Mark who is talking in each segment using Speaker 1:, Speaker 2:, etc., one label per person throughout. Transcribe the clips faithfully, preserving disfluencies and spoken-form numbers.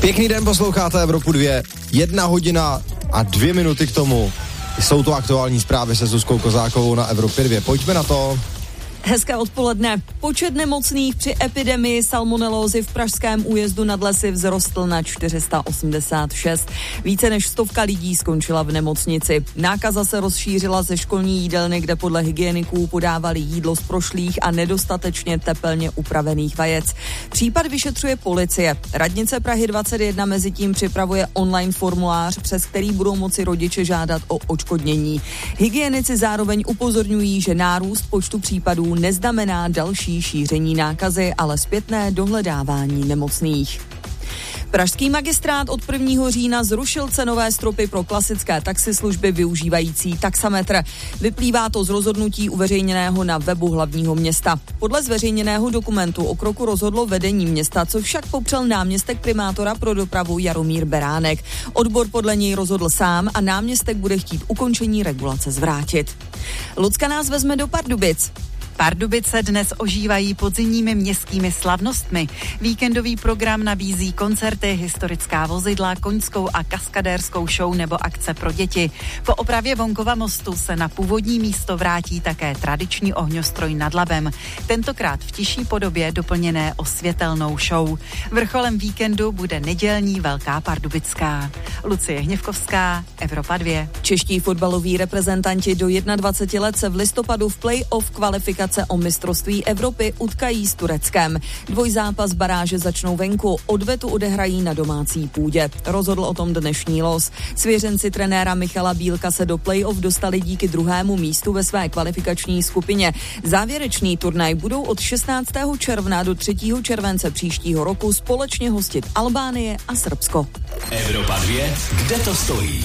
Speaker 1: Pěkný den, posloucháte Evropu dva, jedna hodina a dvě minuty k tomu. Jsou to aktuální zprávy se Zuzkou Kozákovou na Evropě dva. Pojďme na to.
Speaker 2: Hezké odpoledne. Počet nemocných při epidemii salmonelózy v pražském újezdu nad Lesy vzrostl na čtyři sta osmdesát šest. Více než stovka lidí skončila v nemocnici. Nákaza se rozšířila ze školní jídelny, kde podle hygieniků podávali jídlo z prošlých a nedostatečně tepelně upravených vajec. Případ vyšetřuje policie. Radnice Prahy dvacet jedna mezitím připravuje online formulář, přes který budou moci rodiče žádat o odškodnění. Hygienici zároveň upozorňují, že nárůst počtu případů neznamená další šíření nákazy, ale zpětné dohledávání nemocných. Pražský magistrát od prvního října zrušil cenové stropy pro klasické taxislužby využívající taxametr. Vyplývá to z rozhodnutí uveřejněného na webu hlavního města. Podle zveřejněného dokumentu o kroku rozhodlo vedení města, co však popřel náměstek primátora pro dopravu Jaromír Beránek. Odbor podle něj rozhodl sám a náměstek bude chtít ukončení regulace zvrátit. Lucka nás vezme do Pardubic.
Speaker 3: Pardubice dnes ožívají podzimními městskými slavnostmi. Víkendový program nabízí koncerty, historická vozidla, koňskou a kaskadérskou show nebo akce pro děti. Po opravě Vonkova mostu se na původní místo vrátí také tradiční ohňostroj nad Labem. Tentokrát v tižší podobě doplněné osvětelnou show. Vrcholem víkendu bude nedělní Velká Pardubická. Lucie Hněvkovská, Evropa dva.
Speaker 2: Čeští fotbaloví reprezentanti do dvacet jedna let se v listopadu v play-off kvalifikace o mistrovství Evropy utkají s Tureckem. Dvojzápas baráže začnou venku, odvetu odehrají na domácí půdě. Rozhodl o tom dnešní los. Svěřenci trenéra Michala Bílka se do play-off dostali díky druhému místu ve své kvalifikační skupině. Závěrečný turnaj budou od šestnáctého června do třetího července příštího roku společně hostit Albánie a Srbsko.
Speaker 4: Evropa dva, kde to stojí?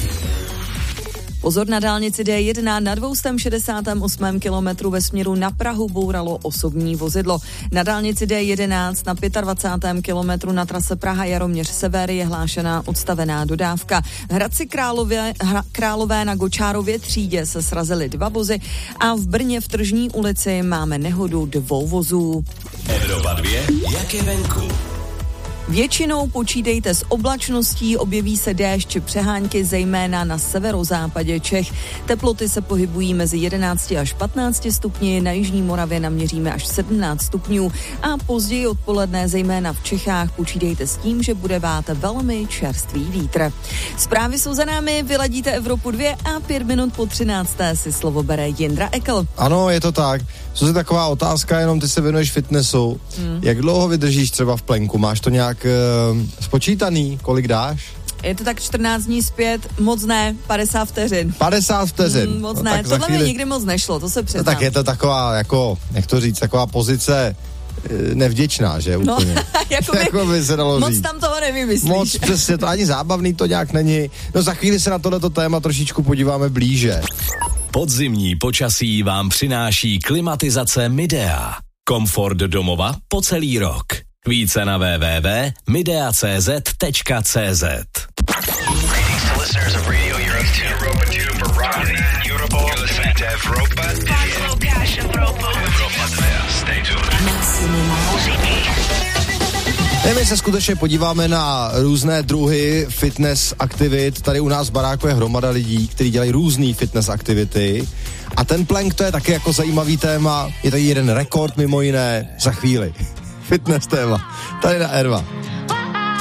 Speaker 2: Pozor, na dálnici D jedna na dvě stě šedesát osm kilometru ve směru na Prahu bouralo osobní vozidlo. Na dálnici D jedenáct na dvacátém pátém kilometru na trase Praha Jaroměř Sever je hlášená odstavená dodávka. V Hradci Králové, hra, Králové na Gočárově třídě se srazily dva vozy a v Brně v Tržní ulici máme nehodu dvou vozů.
Speaker 4: Evropa dva, jak je venku?
Speaker 2: Většinou počítejte s oblačností, objeví se déšť či přehánky, zejména na severozápadě Čech. Teploty se pohybují mezi jedenácti až patnácti stupni, na jižní Moravě naměříme až sedmnáct stupňů a později odpoledne, zejména v Čechách, počítejte s tím, že bude vát velmi čerstvý vítr. Zprávy jsou za námi, vyladíte Evropu dva a pět minut po třinácté si slovo bere Jindra Ekl.
Speaker 1: Ano, je to tak. Co je taková otázka, jenom ty se věnuješ fitnessu. Hmm. Jak dlouho vydržíš třeba v plenku? Máš to nějak uh, spočítaný? Kolik dáš?
Speaker 2: Je to tak čtrnáct dní zpět, moc ne, padesát vteřin.
Speaker 1: padesát vteřin.
Speaker 2: Mm, moc
Speaker 1: no,
Speaker 2: ne, tohle
Speaker 1: chvíli...
Speaker 2: mi nikdy moc nešlo, to se přiznám.
Speaker 1: No, tak je to taková, jako, jak to říct, taková pozice nevděčná, že úplně.
Speaker 2: No, jako, by,
Speaker 1: jako by se dalo
Speaker 2: moc
Speaker 1: říct.
Speaker 2: tam toho nevymyslíš.
Speaker 1: Moc přesně, to ani zábavný to nějak není. No za chvíli se na tohleto téma trošičku podíváme blíže.
Speaker 4: Podzimní počasí vám přináší klimatizace Midea. Komfort domova po celý rok. Více na w w w tečka midea tečka c z tečka c z.
Speaker 1: My se skutečně podíváme na různé druhy fitness aktivit. Tady u nás v baráku je hromada lidí, kteří dělají různé fitness aktivity. A ten plank, to je taky jako zajímavý téma. Je tady jeden rekord mimo jiné za chvíli. Fitness téma. Tady na R dva.